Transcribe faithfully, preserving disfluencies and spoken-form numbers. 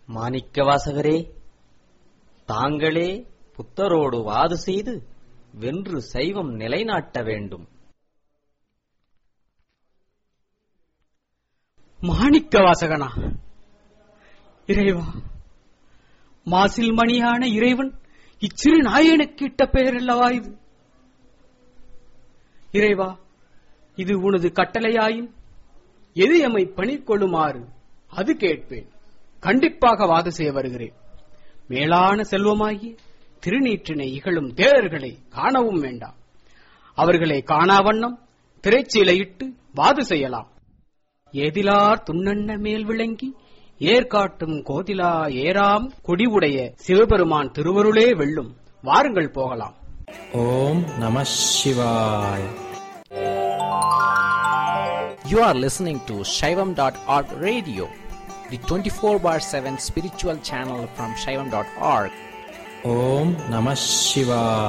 மாணிக்கவாசகரே, தாங்களே புத்தரோடு வாது செய்து வென்று சைவம் நிலைநாட்ட வேண்டும். மாணிக்கவாசகனா? இறைவா, மாசில் மணியான இறைவன் இச்சிறு நாயனுக்கு இட்ட பெயர் அல்லவா இது? இறைவா, இது உனது கட்டளையாயின் எது எம்மை பணிக்கொள்ளுமாறு அது கேட்பேன். கண்டிப்பாக வாது செய்ய வருகிறேன். மேலான செல்வமாகிய திருநீற்றினை இகழும் தேரர்களை காணவும் வேண்டாம். அவர்களை காணாவண்ணம் திரைச்சீலையிட்டு வாது செய்யலாம். ஏதிலார் துண்ணண்ண மேல் விளங்கி ஏற்காட்டும் கோதிலா ஏராம் கொடிவுடைய சிவபெருமான் திருவருளே வெல்லும். வாருங்கள் போகலாம். ஓம் நம சிவாய. You are listening to Shaivam dot org radio, the twenty-four bar seven spiritual channel from Shaivam dot org. Om Namah Shivaya.